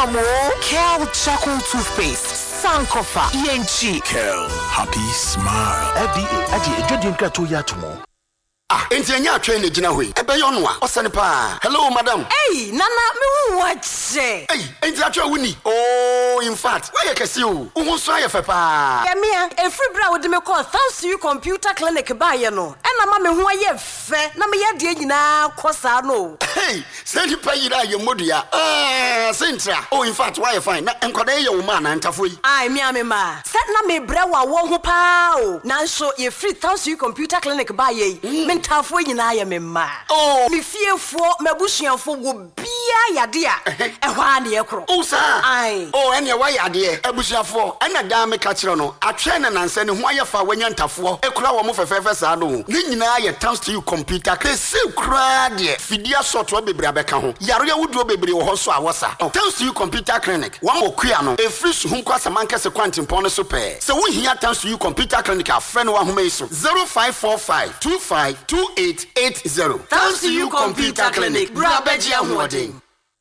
mamo. Kel charcoal toothpaste. Sankofa. Yenchi. Kel. Happy smile. FDA. Aji ejodi nka to ya tomo. Enti anya atwe na gina hoi. Ebe yo no a. Osane pa. Hello madam. Hey, nana me wache. Hey, enti atwe wuni. Oh, in fact, why you kesi o? Wo so aye fe pa. Ya mia, every bra would me call thanks to you computer clinic ba ye no. Na ma me ho aye fe, na me ye de nyina kosa no. Hey, say di pa yira ye modua. Sentra. Oh, in fact, why you fine? Na enkoda ye wo ma na ntafo yi. Ai me amema. Set na me bra wa wo ho pa o. Na so ye free thanks to you computer clinic ba ye. Tafo nyina ya memma. Oh, mi fiefo mabusuafo go bia yade a ehwa na ye kro. Oh sir. Ai. Oh, ene wa yade abusuafo. Ena da me ka kire no. Atwe na nanse ne ho ayefa wanya ntafo. Ekura wo mo fefefe sa no. Ni nyina ye thanks to you computer. Kesi kura de. Fidia soto bebre abeka ho. Yaro ya wuduo bebre wo ho so awosa. Thanks to you computer clinic. Wan okua no. E free su hunko asamanka se kwantimpon no so pe. Se wo hia thanks to you computer clinic afre no wa homa iso. 0545 25 2880. Thanks to you, Computer Clinic. Brabeji Ahwodin.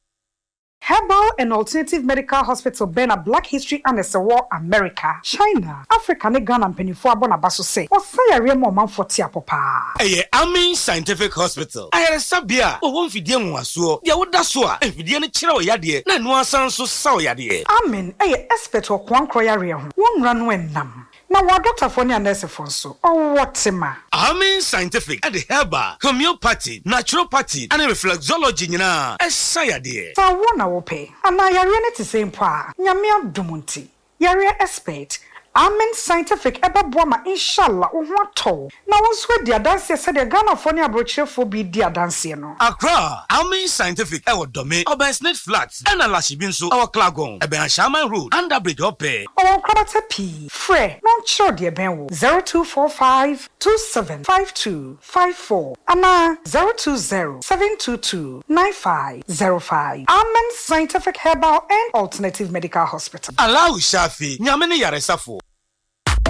Herbal and Alternative Medical Hospital Bena Black History and War America, China, Africa ne Ghana mpenifo abona baso say. Osaya mo manfo tia popa. Amin Scientific Hospital. Ayere sabia, wo mfidie nwaso. Dia woda so a, mfidie ne kire oyade, na no asan so sa oyade. Amen, expert okwankro yare ho. Wonra no enam. Na wa doctor for ni nurse for so. Oh what ma. Amin Scientific at the herbal, homeopathy, naturopathy, and reflexology nyina. Esayade. Sa wona wo pe. Ana yare ne te same pa. Nyame adumunti. Yare expert. Amen Scientific eba boama inshallah wo ho ato. Na wonso dia dance se de Ghana for ni abrochefo bi dia dance no. Accra, Amin Scientific ewo dome, Oben Snake Flats, and Alashibin so our Klagon, Eben Shaman Road, under bridge ope. Oh, Krabata P. Fre, non sure dear Ben 0245 275254. Ana 020 722 9505. Amen Scientific Herbal and Alternative Medical Hospital. Allow Shafi, Nyamene Yaresafo.